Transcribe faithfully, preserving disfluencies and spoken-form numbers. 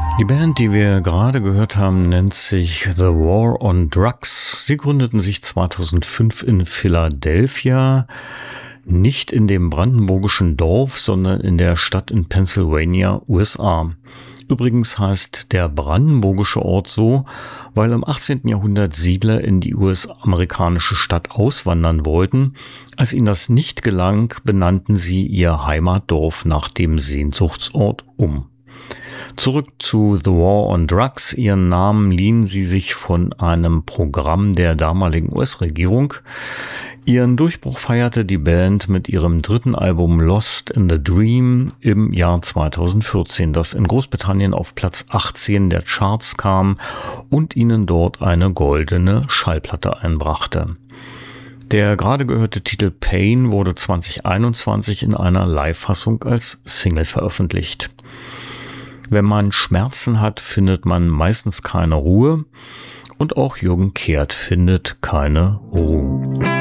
Die Band, die wir gerade gehört haben, nennt sich The War on Drugs. Sie gründeten sich zweitausendfünf in Philadelphia, nicht in dem brandenburgischen Dorf, sondern in der Stadt in Pennsylvania, U S A. Übrigens heißt der brandenburgische Ort so, weil im achtzehnten Jahrhundert Siedler in die U S-amerikanische Stadt auswandern wollten. Als ihnen das nicht gelang, benannten sie ihr Heimatdorf nach dem Sehnsuchtsort um. Zurück zu The War on Drugs. Ihren Namen liehen sie sich von einem Programm der damaligen U S-Regierung. Ihren Durchbruch feierte die Band mit ihrem dritten Album Lost in the Dream im Jahr zweitausendvierzehn, das in Großbritannien auf Platz achtzehn der Charts kam und ihnen dort eine goldene Schallplatte einbrachte. Der gerade gehörte Titel Pain wurde zweitausendeinundzwanzig in einer Live-Fassung als Single veröffentlicht. Wenn man Schmerzen hat, findet man meistens keine Ruhe und auch Jürgen Kehrt findet keine Ruhe.